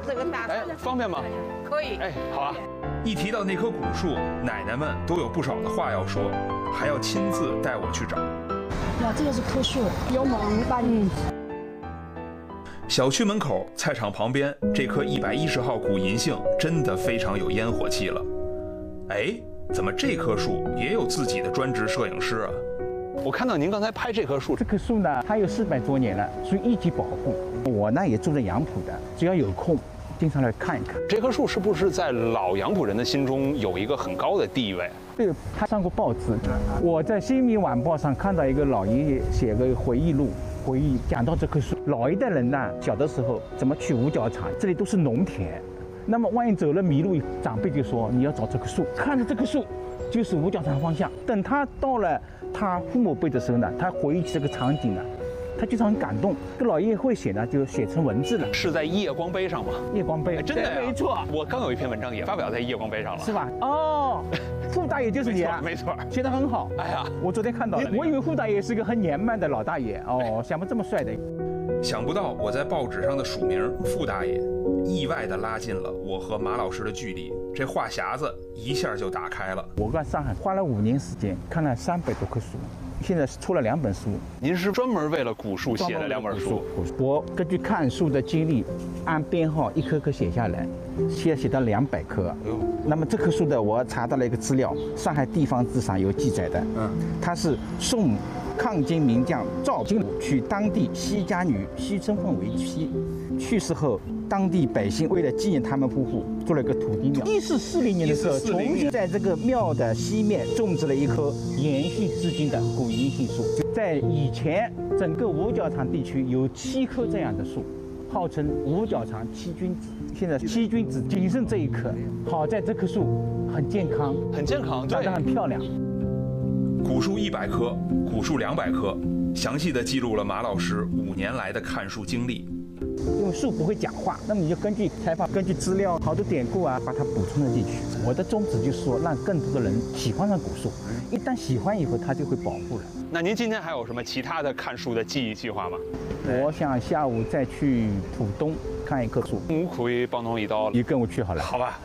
这个大。 哎，方便吗？ 可以。 哎，好啊。一提到那棵古树，奶奶们都有不少的话要说，还要亲自带我去找。 哇，这个是棵树，有猛把你。 小区门口菜场旁边这棵110号古银杏真的非常有烟火气了。哎，怎么这棵树也有自己的专职摄影师啊？我看到您刚才拍这棵树， 这棵树呢，它有400多年了，属于一级保护。我呢也住在杨浦的，只要有空，经常来看一看。 这棵树是不是在老杨浦人的心中有一个很高的地位？ 对，他上过报纸。我在《新民晚报》上看到一个老爷爷写个回忆录，回忆讲到这棵树，老一代人呢，小的时候怎么去五角场，这里都是农田，那么万一走了迷路，长辈就说你要找这棵树，看着这棵树就是五角场方向。等他到了他父母辈的时候呢，他回忆起这个场景呢，他就是很感动。这老爷爷会写呢，就写成文字了。 是在夜光杯上吗？ 夜光杯， 真的呀， 没错。 我刚有一篇文章也发表在夜光杯上了， 是吧？哦，傅大爷就是你啊， 没错， 写得很好。 哎呀， 我昨天看到了，我以为傅大爷是个很年迈的老大爷哦，想不这么帅的。 想不到我在报纸上的署名傅大爷，意外地拉近了我和马老师的距离，这话匣子一下就打开了。 我在上海花了5年时间，看了300多棵树，现在出了2本书。 您是专门为了古树写了2本书？ 我根据看树的经历，按编号一棵棵写下来，现在写到200棵。那么这棵树的，我查到了一个资料，上海地方志上有记载的。它是宋抗金名将赵金娶当地西家女西春凤为妻，去世后，当地百姓为了纪念他们夫妇，做了一个土地庙。1440年的时候，重新在这个庙的西面种植了一棵延续至今的古银杏树。在以前，整个五角场地区有7棵这样的树，号称五角场7君子。现在7君子仅剩这一棵，好在这棵树很健康， 很健康， 长得很漂亮。 古树100棵，古树200棵，详细的记录了马老师5年来的看树经历。 因为树不会讲话，那么你就根据采访、根据资料、好多典故啊，把它补充了进去。我的宗旨就是说，让更多的人喜欢上古树，一旦喜欢以后，它就会保护了。 那您今天还有什么其他的看树的记忆计划吗？ 我想下午再去浦东看一棵树。 我可以帮侬一道， 你跟我去好了。 好吧。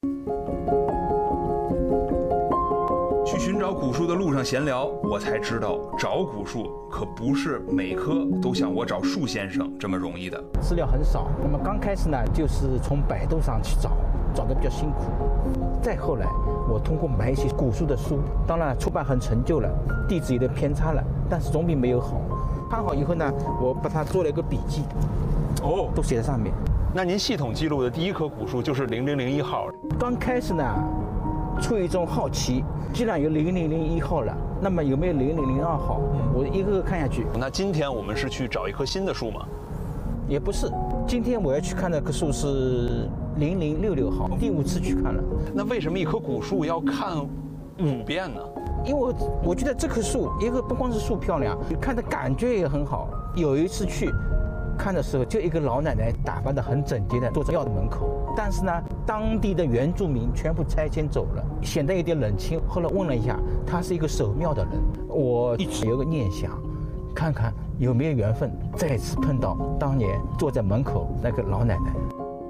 去寻找古树的路上闲聊，我才知道找古树可不是每棵都像我找树先生这么容易的。 资料很少，那么刚开始呢，就是从百度上去找得比较辛苦。再后来，我通过买一些古树的书，当然出版很陈旧了，地址有点偏差了，但是总比没有好。看好以后呢，我把它做了一个笔记，都写在上面。 那您系统记录的第一棵古树就是0001号。 刚开始呢，出于一种好奇，既然有0001号了，那么有没有0002号？我一个个看下去。 那今天我们是去找一棵新的树吗？ 也不是，今天我要去看那棵树是0066号，第5次去看了。 那为什么一棵古树要看5遍呢？ 因为我觉得这棵树，一个不光是树漂亮，看的感觉也很好。有一次去看的时候，就一个老奶奶打扮得很整洁的坐在庙的门口，但是呢，当地的原住民全部拆迁走了，显得有点冷清。后来问了一下，他是一个守庙的人，我一直有个念想，看看有没有缘分再次碰到当年坐在门口那个老奶奶。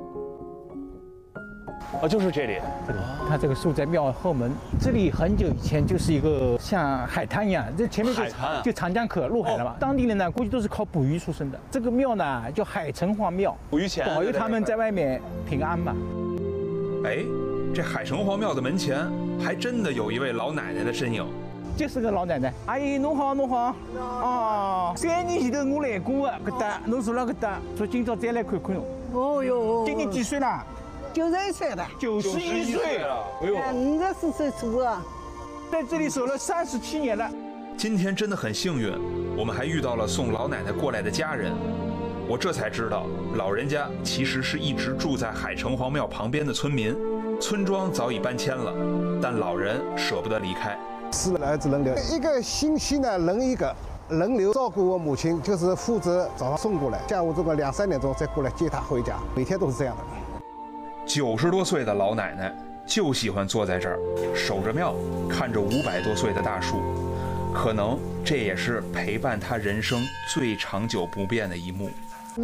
就是这里。 它这个树在庙后门，这里很久以前就是一个像海滩一样，这前面就长江口入海了嘛。当地人呢，估计都是靠捕鱼出身的。这个庙呢叫海城隍庙， 捕鱼钱保佑他们在外面平安嘛。 哎，这海城隍庙的门前还真的有一位老奶奶的身影。 就是个老奶奶，阿姨侬好，侬好。哦，3年前头我来过的，搿搭侬住了搿搭，说今朝再来看看侬。 哦哟， 今年几岁了 ？91岁了。 91岁了。哎呦 ，54岁出啊， 在这里守了37年了。 今天真的很幸运，我们还遇到了送老奶奶过来的家人。我这才知道，老人家其实是一直住在海城隍庙旁边的村民，村庄早已搬迁了，但老人舍不得离开。 4个儿子轮流，一个星期呢轮一个，轮流照顾我母亲，就是负责早上送过来，下午这个2、3点钟再过来接她回家，每天都是这样的。 90多岁的老奶奶就喜欢坐在这儿，守着庙，看着500多岁的大树，可能这也是陪伴她人生最长久不变的一幕。